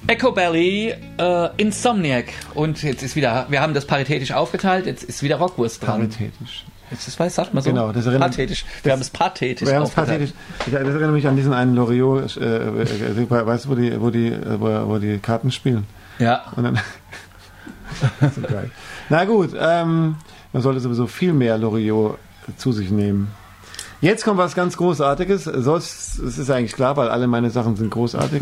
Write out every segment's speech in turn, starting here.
Echobelly, Insomniac. Und jetzt ist wieder, wir haben das paritätisch aufgeteilt, jetzt ist wieder Rockwurst dran. Paritätisch. Das weiß, sagt man so. Genau, das erinnert pathetisch. Wir haben es pathetisch aufgeteilt. Das erinnert mich an diesen einen Loriot, weißt du, wo die Karten spielen? Ja. Und dann so geil. Na gut, man sollte sowieso viel mehr Loriot zu sich nehmen. Jetzt kommt was ganz Großartiges. Es ist eigentlich klar, weil alle meine Sachen sind großartig.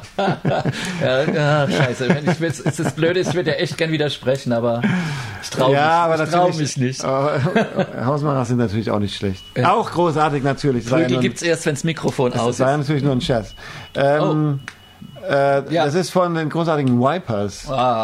Scheiße. Es ist das Blöde, ich würde ja echt gern widersprechen, aber ich traue mich nicht. Hausmacher sind natürlich auch nicht schlecht. Ja. Auch großartig natürlich. Prügel gibt es erst, wenn das Mikrofon aus ist. Das war natürlich nur ein Scherz. Das ist von den großartigen Wipers.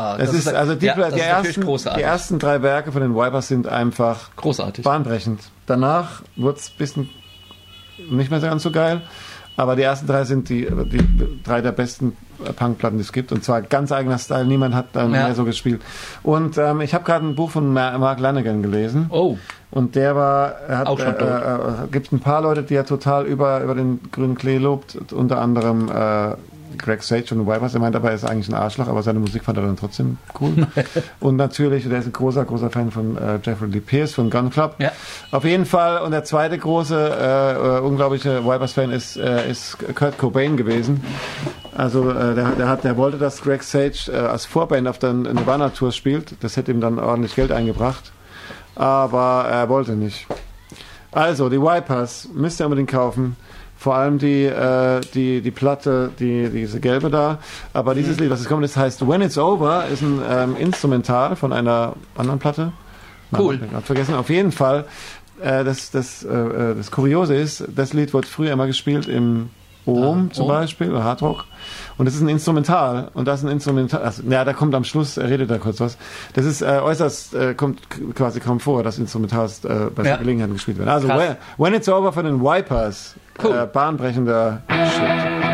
Die ersten 3 Werke von den Wipers sind einfach großartig, bahnbrechend. Danach wurde es ein bisschen nicht mehr ganz so geil, aber die ersten 3 sind die 3 der besten Punkplatten, die es gibt, und zwar ganz eigener Style. Niemand hat dann mehr so gespielt. Und ich habe gerade ein Buch von Mark Lanegan gelesen. Oh. Und gibt ein paar Leute, die er total über den grünen Klee lobt, unter anderem Greg Sage von den Wipers. Er meint aber, er ist eigentlich ein Arschloch, aber seine Musik fand er dann trotzdem cool. Und natürlich, der ist ein großer Fan von Jeffrey Lee Pierce von Gun Club. Ja. Auf jeden Fall. Und der zweite große, unglaubliche Wipers-Fan ist Kurt Cobain gewesen. Also der wollte, dass Greg Sage als Vorband auf der Nirvana-Tour spielt. Das hätte ihm dann ordentlich Geld eingebracht. Aber er wollte nicht. Also, die Wipers müsst ihr unbedingt kaufen. Vor allem die Platte, diese gelbe da. Aber dieses Lied, was jetzt kommt, das heißt When It's Over, ist ein Instrumental von einer anderen Platte. Cool. Ich habe vergessen. Auf jeden Fall, das Kuriose ist, das Lied wurde früher immer gespielt im Ohm zum Beispiel, oder Hardrock. Und das ist ein Instrumental. Und das ist ein Instrumental. Also, da kommt am Schluss, redet da kurz was. Das ist äußerst, kommt quasi kaum vor, dass Instrumentals bei der Gelegenheit gespielt werden. Also, When It's Over von den Wipers. Cool. Bahnbrechender Shit.